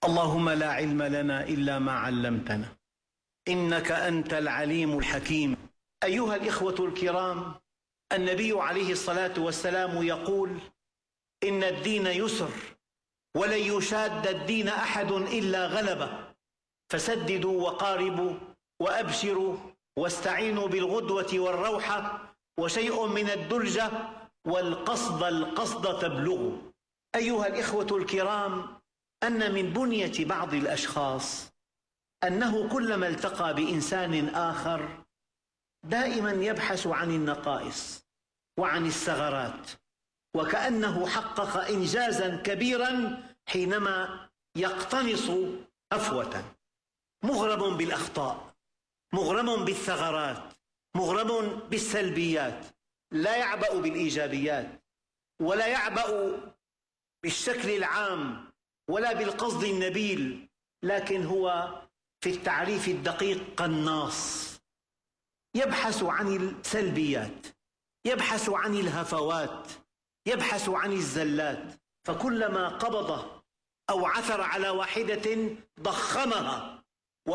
اللهم لا علم لنا إلا ما علمتنا إنك أنت العليم الحكيم. أيها الإخوة الكرام، النبي عليه الصلاة والسلام يقول: إن الدين يسر ولن يشاد الدين أحد إلا غلبه، فسددوا وقاربوا وأبشروا واستعينوا بالغدوة والروحة وشيء من الدلجة والقصد تبلغوا. أيها الإخوة الكرام، أن من بنية بعض الأشخاص أنه كلما التقى بإنسان آخر دائما يبحث عن النقائص وعن الثغرات، وكأنه حقق إنجازا كبيرا حينما يقتنص هفوة. مغرم بالأخطاء، مغرم بالثغرات، مغرم بالسلبيات، لا يعبأ بالإيجابيات، ولا يعبأ بالشكل العام ولا بالقصد النبيل، لكن هو في التعريف الدقيق قناص، يبحث عن السلبيات، يبحث عن الهفوات، يبحث عن الزلات، فكلما قبض أو عثر على واحدة ضخمها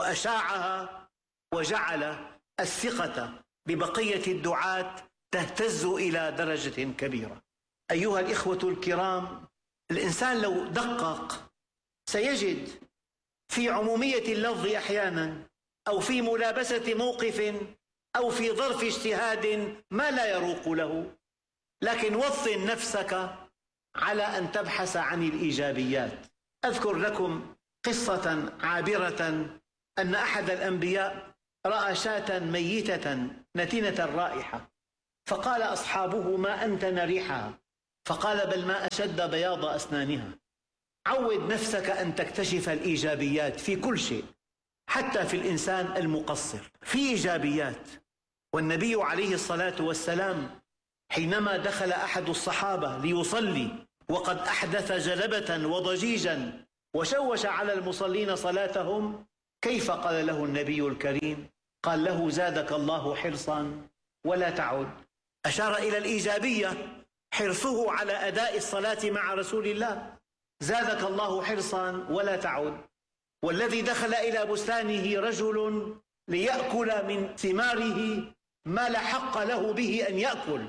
وأشاعها وجعل الثقة ببقية الدعاة تهتز إلى درجة كبيرة. أيها الإخوة الكرام، الإنسان لو دقق سيجد في عمومية اللفظ أحيانا، أو في ملابسة موقف، أو في ظرف اجتهاد ما لا يروق له، لكن وطن نفسك على أن تبحث عن الإيجابيات. أذكر لكم قصة عابرة، أن أحد الأنبياء رأى شاة ميتة نتنة الرائحة، فقال أصحابه: ما أنتن ريحها؟ فقال: بل ما أشد بياض أسنانها. عود نفسك أن تكتشف الإيجابيات في كل شيء، حتى في الإنسان المقصر في إيجابيات. والنبي عليه الصلاة والسلام حينما دخل أحد الصحابة ليصلي وقد أحدث جلبة وضجيجا وشوش على المصلين صلاتهم، كيف قال له النبي الكريم؟ قال له: زادك الله حرصا ولا تعد. أشار إلى الإيجابية، حرصه على أداء الصلاة مع رسول الله، زادك الله حرصا ولا تعد. والذي دخل إلى بستانه رجل ليأكل من ثماره ما لا حق له به أن يأكل،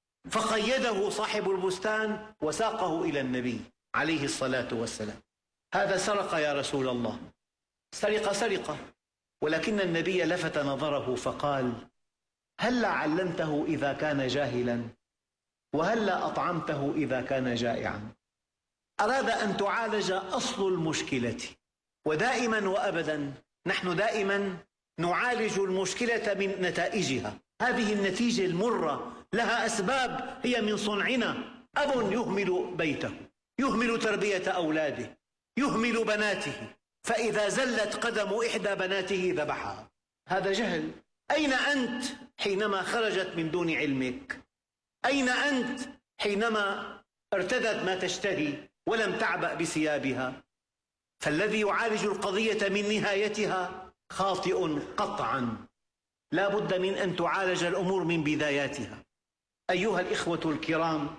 فقيده صاحب البستان وساقه إلى النبي عليه الصلاة والسلام. هذا سرق يا رسول الله، سرقة، ولكن النبي لفت نظره فقال: هلا علمته إذا كان جاهلا، وهلا أطعمته إذا كان جائعا. أراد أن تعالج أصل المشكلة. ودائما وأبدا نحن دائما نعالج المشكلة من نتائجها. هذه النتيجة المرة لها أسباب هي من صنعنا. أب يهمل بيته، يهمل تربية أولاده، يهمل بناته، فإذا زلت قدم إحدى بناته ذبحها. هذا جهل. أين أنت حينما خرجت من دون علمك؟ أين أنت حينما ارتدت ما تشتهي ولم تعبأ بثيابها؟ فالذي يعالج القضية من نهايتها خاطئ قطعا. لا بد من أن تعالج الأمور من بداياتها. أيها الإخوة الكرام،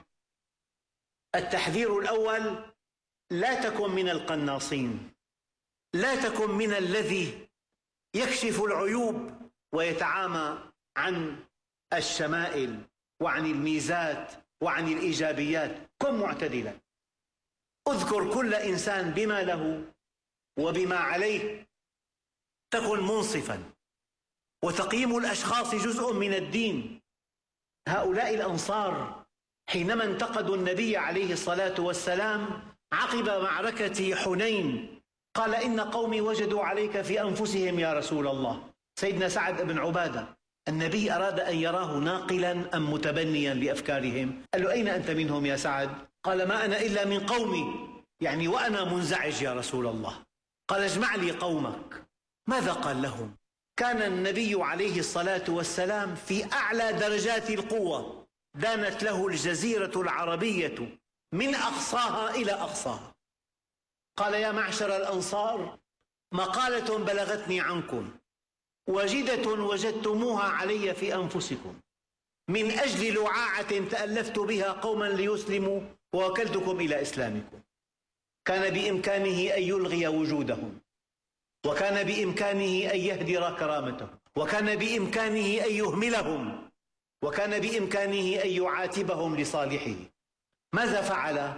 التحذير الأول: لا تكن من القناصين، لا تكن من الذي يكشف العيوب ويتعامى عن الشمائل وعن الميزات وعن الإيجابيات. كن معتدلا، اذكر كل إنسان بما له وبما عليه، تكن منصفا. وتقييم الأشخاص جزء من الدين. هؤلاء الأنصار حينما انتقدوا النبي عليه الصلاة والسلام عقب معركة حنين، قال: إن قومي وجدوا عليك في أنفسهم يا رسول الله. سيدنا سعد بن عبادة، النبي أراد أن يراه ناقلا أم متبنيا لأفكارهم، قال له: أين أنت منهم يا سعد؟ قال: ما أنا إلا من قومي، يعني وأنا منزعج يا رسول الله. قال: اجمع لي قومك. ماذا قال لهم؟ كان النبي عليه الصلاة والسلام في أعلى درجات القوة، دانت له الجزيرة العربية من أقصاها إلى أقصاها. قال: يا معشر الأنصار، مقالة بلغتني عنكم وجدة وجدتموها علي في أنفسكم، من أجل لعاعة تألفت بها قوما ليسلموا ووكلتكم إلى إسلامكم. كان بإمكانه أن يلغي وجودهم، وكان بإمكانه أن يهدر كرامتهم، وكان بإمكانه أن يهملهم، وكان بإمكانه أن يعاتبهم لصالحه. ماذا فعل؟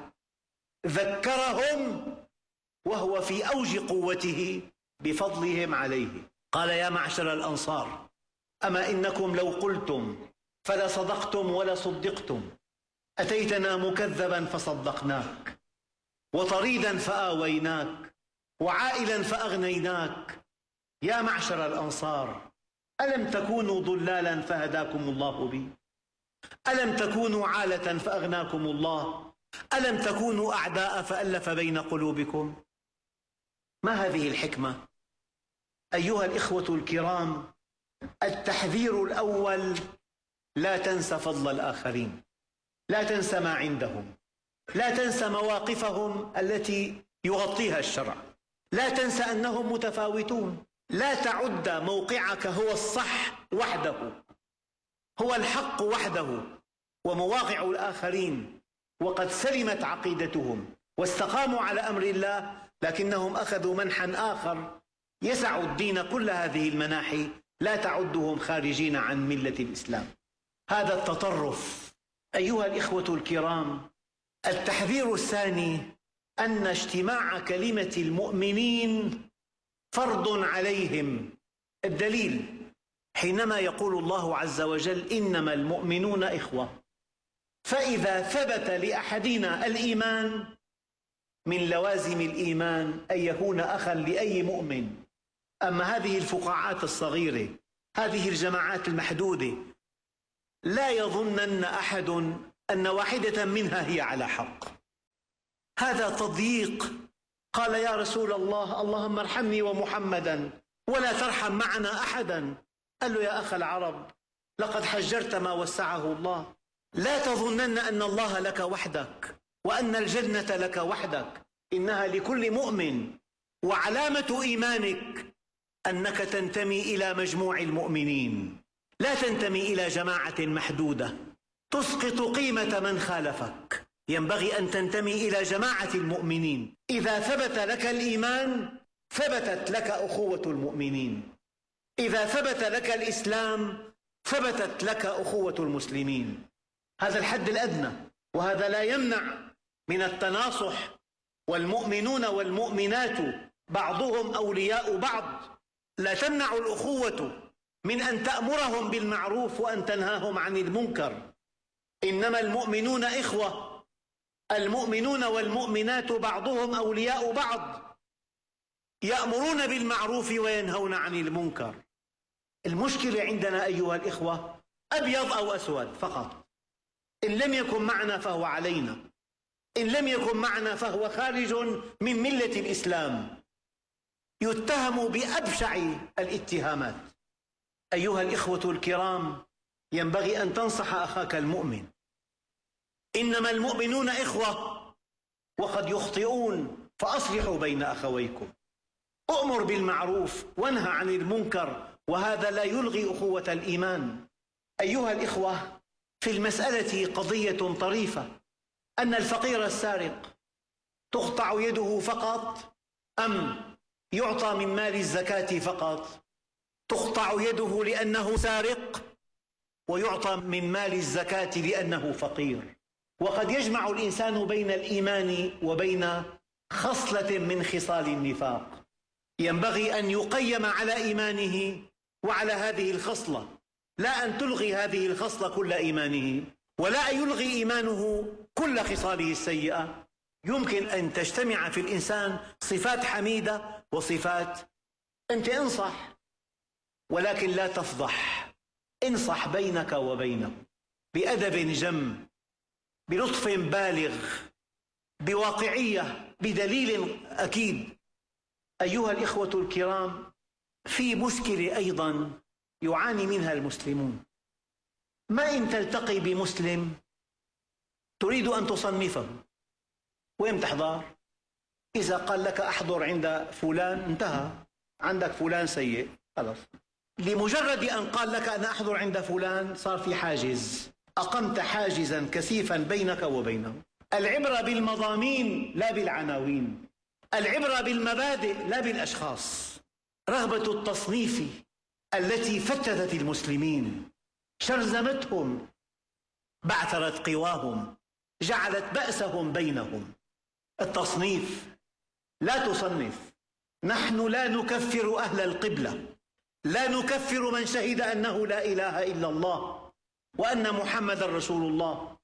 ذكرهم وهو في أوج قوته بفضلهم عليه. قال: يا معشر الأنصار، أما إنكم لو قلتم فلصدقتم ولصدقتم، أتيتنا مكذبا فصدقناك، وطريدا فآويناك، وعائلا فأغنيناك. يا معشر الأنصار، ألم تكونوا ضلالا فهداكم الله بي؟ ألم تكونوا عالة فأغناكم الله؟ ألم تكونوا أعداء فألف بين قلوبكم؟ ما هذه الحكمة؟ أيها الإخوة الكرام، التحذير الأول: لا تنس فضل الآخرين، لا تنس ما عندهم، لا تنس مواقفهم التي يغطيها الشرع، لا تنس أنهم متفاوتون، لا تعد موقعك هو الصح وحده، هو الحق وحده، ومواقع الآخرين وقد سلمت عقيدتهم واستقاموا على أمر الله، لكنهم أخذوا منحا آخر يسع الدين كل هذه المناحي، لا تعدهم خارجين عن ملة الإسلام. هذا التطرف أيها الإخوة الكرام. التحذير الثاني: أن اجتماع كلمة المؤمنين فرض عليهم. الدليل: حينما يقول الله عز وجل: إنما المؤمنون إخوة، فإذا ثبت لأحدنا الإيمان، من لوازم الإيمان أن يكون أخا لأي مؤمن. أما هذه الفقاعات الصغيرة، هذه الجماعات المحدودة، لا يظنن أحد أن واحدة منها هي على حق. هذا تضييق. قال: يا رسول الله، اللهم ارحمني ومحمدا ولا ترحم معنا أحدا. قال له: يا أخ العرب، لقد حجرت ما وسعه الله. لا تظنن أن الله لك وحدك وأن الجنة لك وحدك، إنها لكل مؤمن. وعلامة إيمانك أنك تنتمي إلى مجموع المؤمنين، لا تنتمي إلى جماعة محدودة تسقط قيمة من خالفك. ينبغي أن تنتمي إلى جماعة المؤمنين. إذا ثبت لك الإيمان ثبتت لك أخوة المؤمنين، إذا ثبت لك الإسلام ثبتت لك أخوة المسلمين. هذا الحد الأدنى، وهذا لا يمنع من التناصح. والمؤمنون والمؤمنات بعضهم أولياء بعض. لا تمنع الأخوة من أن تأمرهم بالمعروف وأن تنهاهم عن المنكر. إنما المؤمنون إخوة. المؤمنون والمؤمنات بعضهم أولياء بعض، يأمرون بالمعروف وينهون عن المنكر. المشكلة عندنا أيها الإخوة أبيض أو أسود فقط. إن لم يكن معنا فهو علينا، إن لم يكن معنا فهو خارج من ملة الإسلام، يتهم بأبشع الاتهامات. أيها الإخوة الكرام، ينبغي أن تنصح أخاك المؤمن. إنما المؤمنون إخوة، وقد يخطئون، فأصلحوا بين أخويكم. أؤمر بالمعروف وانهى عن المنكر، وهذا لا يلغي أخوة الإيمان. أيها الإخوة، في المسألة قضية طريفة: أن الفقير السارق تقطع يده فقط، أم يعطى من مال الزكاة فقط؟ تقطع يده لأنه سارق، ويعطى من مال الزكاة لأنه فقير. وقد يجمع الإنسان بين الإيمان وبين خصلة من خصال النفاق. ينبغي أن يقيم على إيمانه وعلى هذه الخصلة، لا أن تلغي هذه الخصلة كل إيمانه، ولا أن يلغي إيمانه كل خصاله السيئة. يمكن أن تجتمع في الإنسان صفات حميدة وصفات. أنت انصح، ولكن لا تفضح. انصح بينك وبينه بأدب جم، بلطف بالغ، بواقعية، بدليل أكيد. أيها الإخوة الكرام، في مشكلة أيضا يعاني منها المسلمون. ما إن تلتقي بمسلم تريد أن تصنفه، وين تحضر؟ إذا قال لك أحضر عند فلان، انتهى. عندك فلان سيء، خلاص. لمجرد أن قال لك أنا أحضر عند فلان صار في حاجز، أقمت حاجزا كثيفا بينك وبينه. العبرة بالمضامين لا بالعناوين. العبرة بالمبادئ لا بالأشخاص. رغبة التصنيف التي فتتت المسلمين، شرذمتهم، بعثرت قواهم، جعلت بأسهم بينهم. التصنيف، لا تصنف. نحن لا نكفر أهل القبلة، لا نكفر من شهد أنه لا إله إلا الله وأن محمد رسول الله.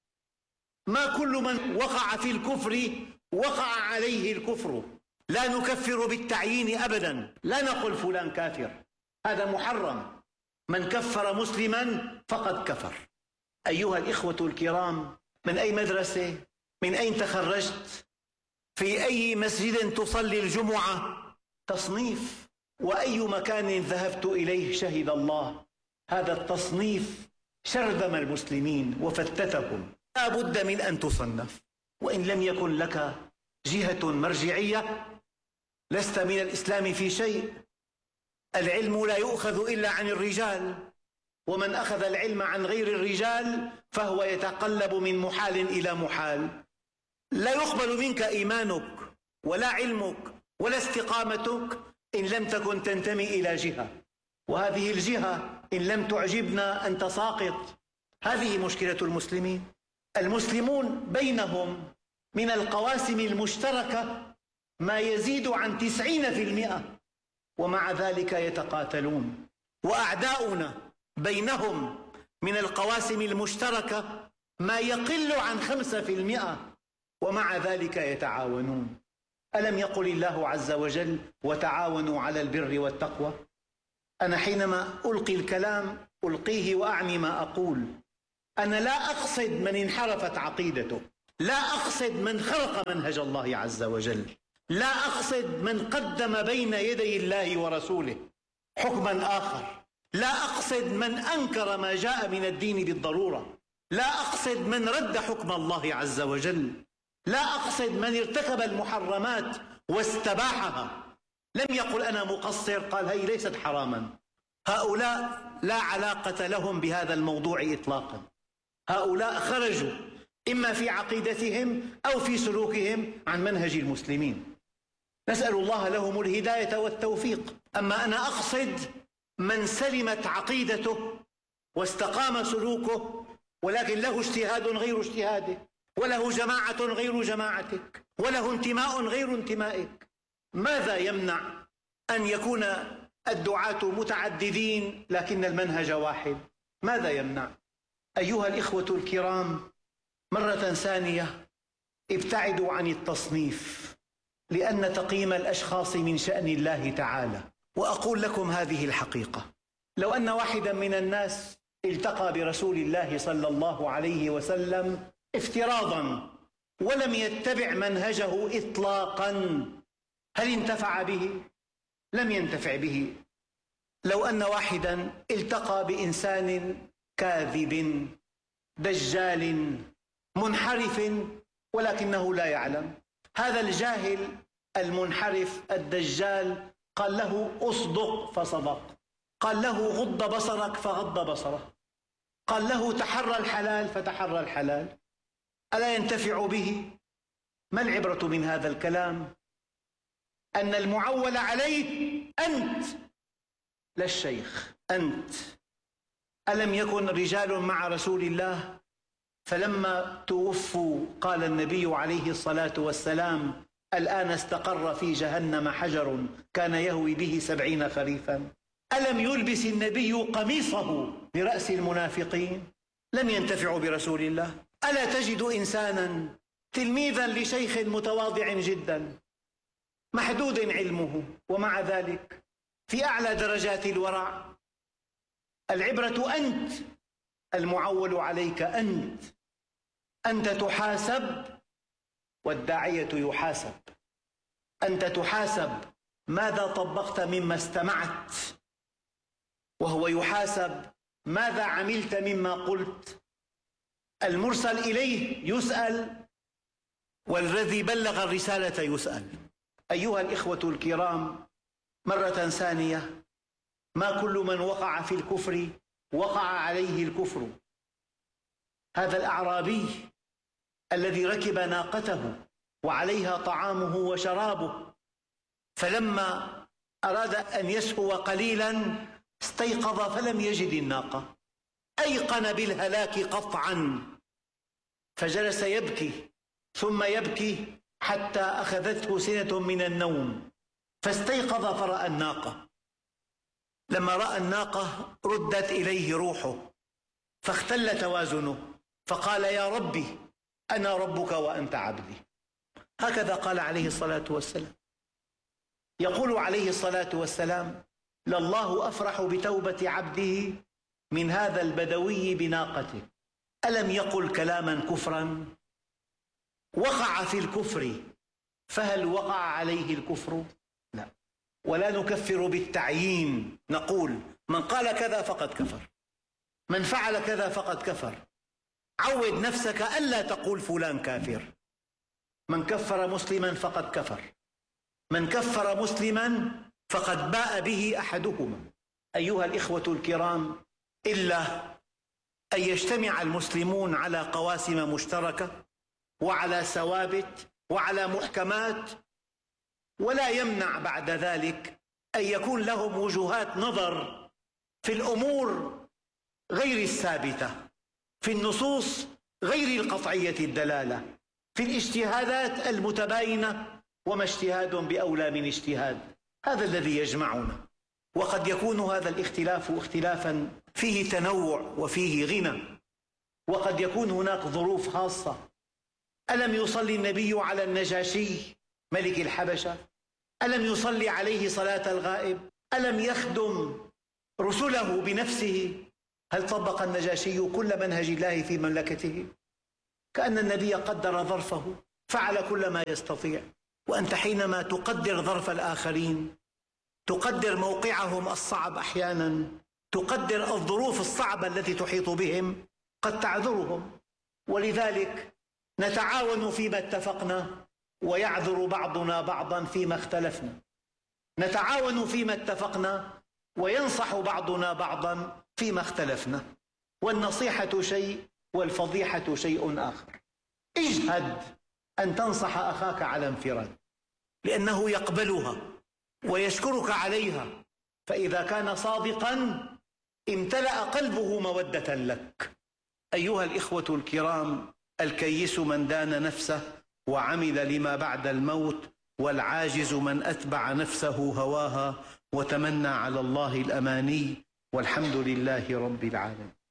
ما كل من وقع في الكفر وقع عليه الكفر. لا نكفر بالتعيين أبدا، لا نقول فلان كافر، هذا محرم. من كفر مسلما فقد كفر. أيها الإخوة الكرام، من أي مدرسة؟ من أين تخرجت؟ في أي مسجد تصلي الجمعة؟ تصنيف. وأي مكان ذهبت إليه شهد الله. هذا التصنيف شرذم المسلمين وفتتهم. لا بد من أن تصنف، وإن لم يكن لك جهة مرجعية لست من الإسلام في شيء. العلم لا يؤخذ إلا عن الرجال، ومن أخذ العلم عن غير الرجال فهو يتقلب من محال إلى محال. لا يقبل منك إيمانك ولا علمك ولا استقامتك إن لم تكن تنتمي إلى جهة، وهذه الجهة إن لم تعجبنا أنت ساقط. هذه مشكلة المسلمين. المسلمون بينهم من القواسم المشتركة ما يزيد عن 90%، ومع ذلك يتقاتلون. وأعداؤنا بينهم من القواسم المشتركة ما يقل عن 5%، ومع ذلك يتعاونون. ألم يقل الله عز وجل: وتعاونوا على البر والتقوى؟ أنا حينما ألقي الكلام ألقيه وأعني ما أقول. أنا لا أقصد من انحرفت عقيدته، لا أقصد من خرق منهج الله عز وجل، لا أقصد من قدم بين يدي الله ورسوله حكما آخر، لا أقصد من أنكر ما جاء من الدين بالضرورة، لا أقصد من رد حكم الله عز وجل، لا أقصد من ارتكب المحرمات واستباحها. لم يقل أنا مقصر، قال هي ليست حراما. هؤلاء لا علاقة لهم بهذا الموضوع إطلاقا. هؤلاء خرجوا إما في عقيدتهم أو في سلوكهم عن منهج المسلمين. نسأل الله لهم الهداية والتوفيق. أما أنا أقصد من سلمت عقيدته واستقام سلوكه، ولكن له اجتهاد غير اجتهادك، وله جماعة غير جماعتك، وله انتماء غير انتمائك. ماذا يمنع أن يكون الدعاة متعددين لكن المنهج واحد؟ ماذا يمنع؟ أيها الإخوة الكرام، مرة ثانية ابتعدوا عن التصنيف، لأن تقييم الأشخاص من شأن الله تعالى. وأقول لكم هذه الحقيقة: لو أن واحدا من الناس التقى برسول الله صلى الله عليه وسلم افتراضا ولم يتبع منهجه إطلاقا، هل انتفع به؟ لم ينتفع به. لو أن واحدا التقى بإنسان كاذب دجال منحرف ولكنه لا يعلم، هذا الجاهل المنحرف الدجال قال له أصدق فصدق، قال له غض بصرك فغض بصره، قال له تحرى الحلال فتحرى الحلال، ألا ينتفع به؟ ما العبرة من هذا الكلام؟ أن المعول عليه أنت لا الشيخ، أنت. ألم يكن رجال مع رسول الله فلما توفوا قال النبي عليه الصلاة والسلام: الآن استقر في جهنم حجر كان يهوي به 70 خريفا. ألم يلبس النبي قميصه برأس المنافقين؟ لم ينتفعوا برسول الله. ألا تجد إنسانا تلميذا لشيخ متواضع جدا محدود علمه ومع ذلك في أعلى درجات الورع؟ العبرة أنت، المعول عليك أنت. أنت تحاسب والداعية يحاسب. أنت تحاسب ماذا طبقت مما استمعت، وهو يحاسب ماذا عملت مما قلت. المرسل إليه يسأل والذي بلغ الرسالة يسأل. أيها الإخوة الكرام، مرة ثانية، ما كل من وقع في الكفر وقع عليه الكفر. هذا الأعرابي الذي ركب ناقته وعليها طعامه وشرابه، فلما أراد أن يسهو قليلا استيقظ فلم يجد الناقة، أيقن بالهلاك قطعا، فجلس يبكي ثم يبكي حتى أخذته سنة من النوم، فاستيقظ فرأى الناقة. لما رأى الناقة ردت إليه روحه فاختل توازنه، فقال: يا ربي أنا ربك وأنت عبدي. هكذا قال عليه الصلاة والسلام. يقول عليه الصلاة والسلام: لله أفرح بتوبة عبده من هذا البدوي بناقته. ألم يقل كلاما كفرا؟ وقع في الكفر، فهل وقع عليه الكفر؟ لا. ولا نكفر بالتعيين، نقول من قال كذا فقد كفر، من فعل كذا فقد كفر. عود نفسك ألا تقول فلان كافر. من كفر مسلما فقد كفر، من كفر مسلما فقد باء به أحدهما. أيها الإخوة الكرام، إلا أن يجتمع المسلمون على قواسم مشتركة وعلى ثوابت وعلى محكمات، ولا يمنع بعد ذلك أن يكون لهم وجهات نظر في الأمور غير الثابتة، في النصوص غير القطعية الدلالة، في الاجتهادات المتباينة، وما اجتهاد بأولى من اجتهاد. هذا الذي يجمعنا. وقد يكون هذا الاختلاف اختلافا فيه تنوع وفيه غنى، وقد يكون هناك ظروف خاصة. ألم يصلي النبي على النجاشي ملك الحبشة؟ ألم يصلي عليه صلاة الغائب؟ ألم يخدم رسله بنفسه؟ هل طبق النجاشي كل منهج الله في مملكته؟ كأن النبي قدر ظرفه، فعل كل ما يستطيع. وأنت حينما تقدر ظرف الآخرين، تقدر موقعهم الصعب أحيانا، تقدر الظروف الصعبة التي تحيط بهم، قد تعذرهم. ولذلك نتعاون فيما اتفقنا، ويعذر بعضنا بعضا فيما اختلفنا. نتعاون فيما اتفقنا، وينصح بعضنا بعضا فيما اختلفنا. والنصيحة شيء والفضيحة شيء آخر. اجهد أن تنصح أخاك على انفراد، لأنه يقبلها ويشكرك عليها، فإذا كان صادقا امتلأ قلبه مودة لك. أيها الإخوة الكرام، الكيس من دان نفسه وعمل لما بعد الموت، والعاجز من أتبع نفسه هواها وتمنى على الله الأماني، والحمد لله رب العالمين.